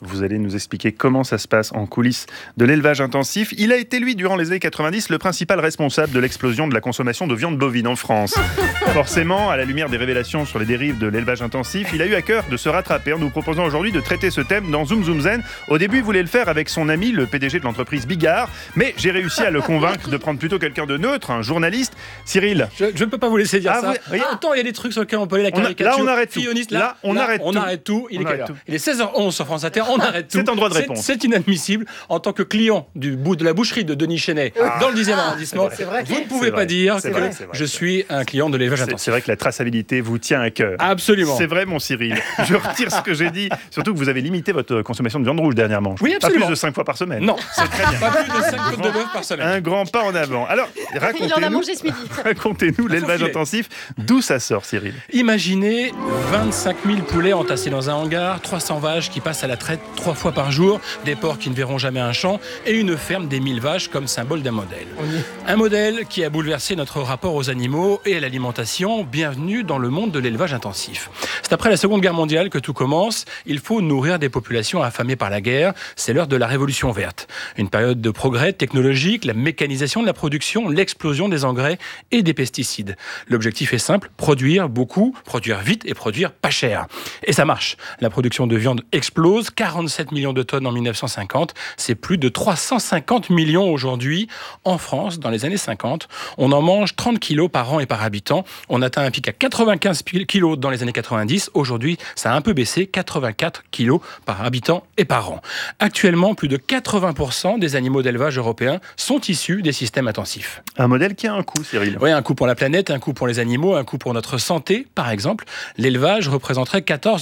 Vous allez nous expliquer comment ça se passe en coulisses de l'élevage intensif. Il a été, lui, durant les années 90, le principal responsable de l'explosion de la consommation de viande bovine en France. Forcément, à la lumière des révélations sur les dérives de l'élevage intensif, il a eu à cœur de se rattraper en nous proposant aujourd'hui de traiter ce thème dans Zoom Zoom Zen. Au début, il voulait le faire avec son ami, le PDG de l'entreprise Bigard, mais j'ai réussi à le convaincre de prendre plutôt quelqu'un de neutre, un journaliste. Cyril. Je ne peux pas vous laisser dire ça. Oui. Autant il y a des trucs sur lesquels on peut aller la caricature. Là, on arrête tout. Là, on arrête tout. Il est quelle heure ? Il est 16h11 sur France Inter. On arrête tout. C'est un droit de réponse. C'est inadmissible. En tant que client du bout de la boucherie de Denis Chenet, dans le 10e arrondissement, vous ne pouvez pas dire que je suis un client de l'élevage intensif. C'est vrai que la traçabilité vous tient à cœur. Absolument. C'est vrai, mon Cyril. Je retire ce que j'ai dit. Surtout que vous avez limité votre consommation de viande rouge dernièrement. Oui, absolument. Pas plus de 5 fois par semaine. Non, c'est très bien. Pas plus de 5 côtes de bœuf par semaine. Un grand pas en avant. Alors, il en a mangé ce midi. Racontez-nous l'élevage intensif. D'où ça sort, Cyril ? Imaginez 25 000 poulets entassés dans un hangar, 300 vaches qui passent à la traite 3 fois par jour, des porcs qui ne verront jamais un champ et une ferme des 1000 vaches comme symbole d'un modèle. Un modèle qui a bouleversé notre rapport aux animaux et à l'alimentation. Bienvenue dans le monde de l'élevage intensif. C'est après la Seconde Guerre mondiale que tout commence. Il faut nourrir des populations affamées par la guerre. C'est l'heure de la révolution verte. Une période de progrès technologique, la mécanisation de la production, l'explosion des engrais et des pesticides. L'objectif est simple, produire beaucoup, produire vite et produire pas cher. Et ça marche. La production de viande explose, 47 millions de tonnes en 1950, c'est plus de 350 millions aujourd'hui. En France, dans les années 50, on en mange 30 kilos par an et par habitant. On atteint un pic à 95 kilos dans les années 90. Aujourd'hui, ça a un peu baissé, 84 kilos par habitant et par an. Actuellement, plus de 80% des animaux d'élevage européens sont issus des systèmes intensifs. Un modèle qui a un coût, Cyril. Oui, un coût pour la planète, un coût pour les animaux, un coût pour notre santé, par exemple. L'élevage représenterait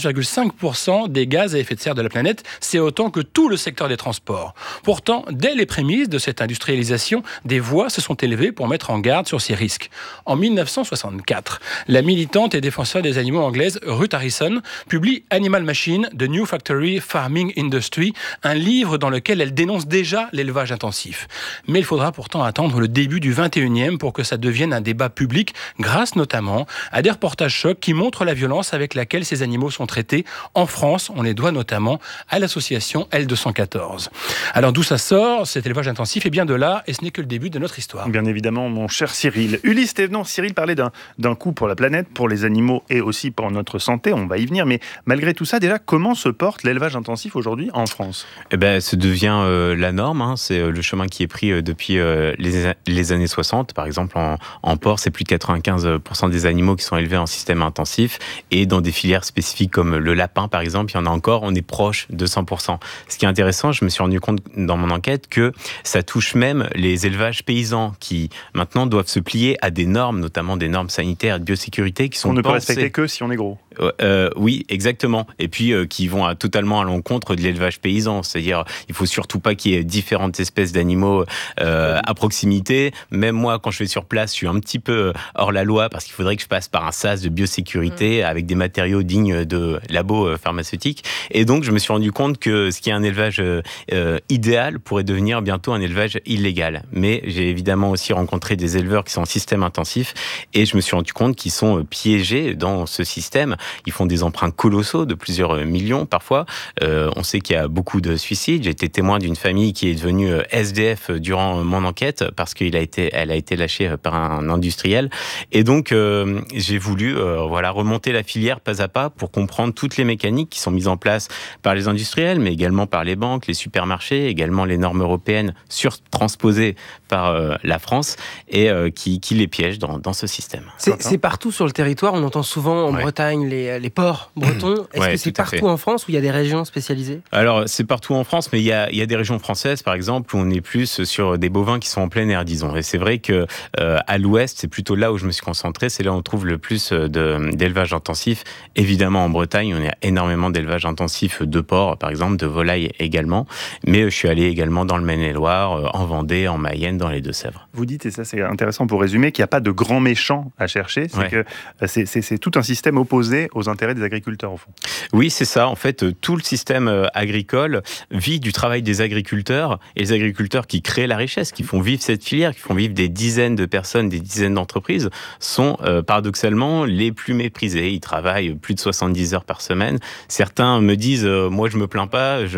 14,5% des gaz à effet de serre de la planète. C'est autant que tout le secteur des transports. Pourtant, dès les prémices de cette industrialisation, des voix se sont élevées pour mettre en garde sur ces risques. En 1964, la militante et défenseur des animaux anglaise Ruth Harrison publie Animal Machine, The New Factory Farming Industry, un livre dans lequel elle dénonce déjà l'élevage intensif. Mais il faudra pourtant attendre le début du 21e pour que ça devienne un débat public, grâce notamment à des reportages chocs qui montrent la violence avec laquelle ces animaux sont traités. En France, on les doit notamment à l'association L214. Alors d'où ça sort, cet élevage intensif ? Et bien de là, et ce n'est que le début de notre histoire. Bien évidemment, mon cher Cyril. Ulysse Thévenant, Cyril parlait d'un coût pour la planète, pour les animaux et aussi pour notre santé, on va y venir. Mais malgré tout ça, déjà, comment se porte l'élevage intensif aujourd'hui en France ? Ça devient la norme. C'est le chemin qui est pris depuis les années 60. Par exemple, en porc, c'est plus de 95% des animaux qui sont élevés en système intensif. Et dans des filières spécifiques comme le lapin, par exemple, il y en a encore, on est proche de 100%. Ce qui est intéressant, je me suis rendu compte dans mon enquête que ça touche même les élevages paysans qui, maintenant, doivent se plier à des normes, notamment des normes sanitaires et de biosécurité qui sont on ne peut respecter que si on est gros. Oui, exactement. Et puis, qui vont totalement à l'encontre de l'élevage paysan. C'est-à-dire, il faut surtout pas qu'il y ait différentes espèces d'animaux à proximité. Même moi, quand je vais sur place, je suis un petit peu hors la loi parce qu'il faudrait que je passe par un sas de biosécurité avec des matériaux dignes de labos pharmaceutiques. Et donc, je me suis rendu compte que ce qui est un élevage idéal pourrait devenir bientôt un élevage illégal. Mais j'ai évidemment aussi rencontré des éleveurs qui sont en système intensif et je me suis rendu compte qu'ils sont piégés dans ce système. Ils font des emprunts colossaux de plusieurs millions parfois. On sait qu'il y a beaucoup de suicides. J'ai été témoin d'une famille qui est devenue SDF durant mon enquête parce qu'elle a été lâchée par un industriel. Et donc, j'ai voulu remonter la filière pas à pas pour comprendre toutes les mécaniques qui sont mises en place par les industriels, mais également par les banques, les supermarchés, également les normes européennes surtransposées par la France et qui les piègent dans ce système. C'est partout sur le territoire. On entend souvent en Bretagne les porcs bretons. Est-ce que c'est partout en France où il y a des régions spécialisées ? Alors, c'est partout en France, mais il y a des régions françaises, par exemple, où on est plus sur des bovins qui sont en plein air, disons. Et c'est vrai que à l'ouest, c'est plutôt là où je me suis concentré. C'est là où on trouve le plus d'élevage intensif. Évidemment, en Bretagne, on a énormément d'élevage intensif de porcs, par exemple, de volailles également. Mais je suis allé également dans le Maine-et-Loire, en Vendée, en Mayenne, dans les Deux-Sèvres. Vous dites, et ça c'est intéressant pour résumer, qu'il n'y a pas de grands méchants à chercher. C'est tout un système opposé aux intérêts des agriculteurs, au fond. Oui, c'est ça. En fait, tout le système agricole vit du travail des agriculteurs et les agriculteurs qui créent la richesse, qui font vivre cette filière, qui font vivre des dizaines de personnes, des dizaines d'entreprises, sont paradoxalement les plus méprisés. Ils travaillent plus de 70 heures par semaine. Certains me disent, moi je me plains pas,